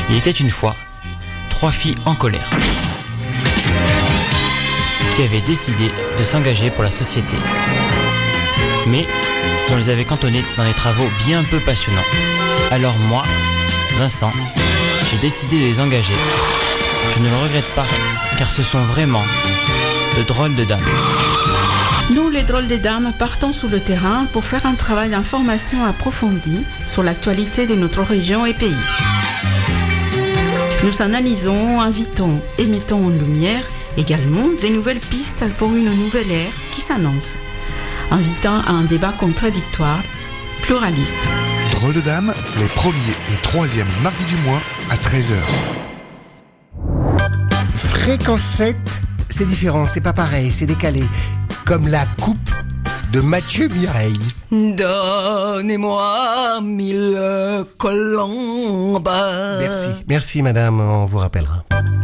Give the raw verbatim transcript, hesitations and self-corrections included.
Il était une fois trois filles en colère qui avaient décidé de s'engager pour la société. Mais on les avait cantonnées dans des travaux bien peu passionnants. Alors moi, Vincent, j'ai décidé de les engager. Je ne le regrette pas, car ce sont vraiment de drôles de dames. Nous, les drôles de dames, partons sur le terrain pour faire un travail d'information approfondi sur l'actualité de notre région et pays. Nous analysons, invitons et mettons en lumière également des nouvelles pistes pour une nouvelle ère qui s'annonce, invitant à un débat contradictoire, pluraliste. Drôles de dames, les premiers et troisièmes mardis du mois à treize heures. Fréquence sept, c'est différent, c'est pas pareil, c'est décalé. Comme la coupe de Mathieu Mireille. Donnez-moi mille colombes. Merci, merci madame, on vous rappellera.